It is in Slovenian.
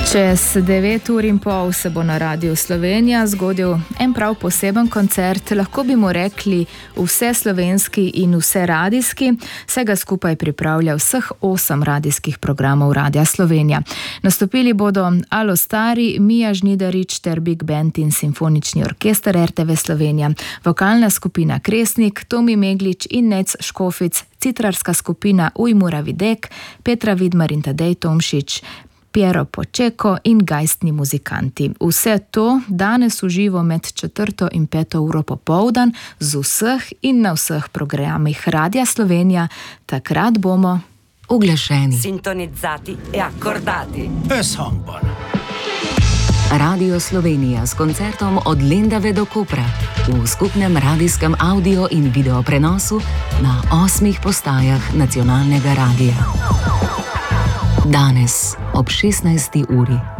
Čez 9:30 se bo na Radiu Slovenija zgodil en prav poseben koncert, lahko bi mu rekli vse slovenski in vse radijski, vsega skupaj pripravlja vseh 8 radijskih programov Radia Slovenija. Nastopili bodo Alo Stari, Mija Žnidarič ter Big Band in Simfonični orkester RTV Slovenija, vokalna skupina Kresnik, Tomi Meglič in Nec Škofic, citrarska skupina Ujmura Videk, Petra Vidmar in Tadej Tomšič, Piero Počeko in Geistni muzikanti. Vse to danes v živo med 4. in 5. uro popoldan z vseh in na vseh programih Radia Slovenija. Takrat bomo uglašeni, sintonizzati e accordati. Radio Slovenija s koncertom od Lendave do Kopra v skupnem radijskem audio in video prenosu na 8 postajah nacionalnega radija. Danes ob 16. uri.